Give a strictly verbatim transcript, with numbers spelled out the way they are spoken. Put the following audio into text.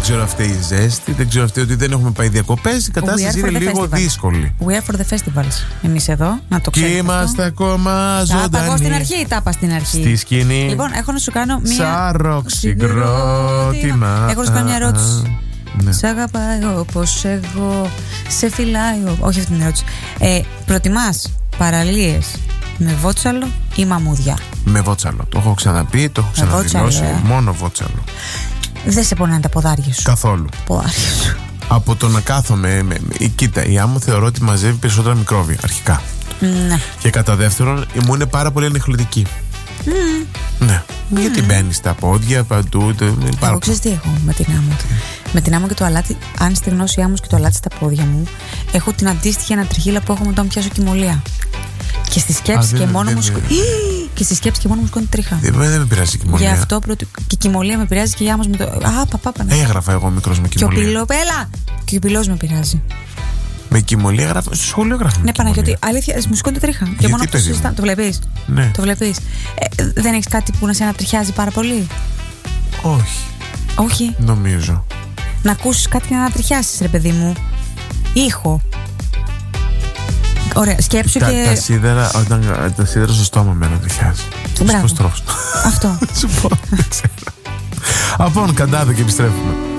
ξέρω αυτή η ζέστη, δεν ξέρω αυτή ότι δεν έχουμε πάει διακοπές. Η κατάσταση είναι λίγο festival. δύσκολη. We are for the festivals. Εμείς εδώ, να το ξέρετε. Και είμαστε αυτό. ακόμα ζωντανοί. Τα είπα εγώ στην αρχή, τα είπα στην αρχή. Στη σκηνή. Λοιπόν, έχω να σου κάνω μία. Σαροκ συγκρότημα. Έχω να σου κάνω μια ερώτηση. Ναι. Σ' αγαπάει όπως εγώ, σε φυλάει. Όχι αυτή την ερώτηση. Ε, προτιμάς παραλίες με βότσαλο ή μαμούδια? Με βότσαλο. Το έχω ξαναπεί, το έχω ξαναδηλώσει. Ε. Μόνο βότσαλο. Δεν σε πονάνε τα ποδάρια σου? Καθόλου. Ποδάρια σου. Από το να κάθομαι. Με, με, κοίτα, η άμμο θεωρώ ότι μαζεύει περισσότερα μικρόβια αρχικά. Ναι. Και κατά δεύτερον, μου είναι πάρα πολύ ανεχλωτική. Mm. Ναι. Mm. Γιατί μπαίνει στα πόδια, παντού. Εγώ ξέρεις τι έχω με την άμμο. Με την άμμο και το αλάτι, αν στεγνώσει η άμμος και το αλάτι στα πόδια μου, έχω την αντίστοιχη ανατριχίλα που έχω όταν πιάσω κιμωλία. Και στη σκέψη και μόνο μου σκόνη. Και στη σκέψη και μόνο μου σκόνη τρίχα. Δεν, δεν με πειράζει η κιμωλία. Γι' αυτό πρώτη... και η κιμωλία με πειράζει και η άμμος με το. Α, παπά, πανέ. Έγραφα εγώ μικρός με κιμωλία. Και ο πυλό, έλα! Και ο πυλός με πειράζει. Με κιμωλία γράφω. Στο σχολείο γράφω. Ναι, Παναγιώτη, αλήθεια, μου σκόνη τρίχα. Και μόνο που συζητάμε. Το βλέπεις? Ναι. Το βλέπεις. Ε, δεν έχεις κάτι που να σε ανατριχιάζει πάρα πολύ? Όχι. Όχι. Νομίζω. Να ακούσεις κάτι και να ανατριχιάσεις, ρε παιδί μου. Ήχο. Ωραία, σκέψου τα, και. Τα σίδερα, όταν τα σίδερα στο στόμα με ανατριχιάζει. Μπράβο. Πώς τρως. Αυτό. Σου πω, δεν ξέρω. Από καντάδο και επιστρέφουμε.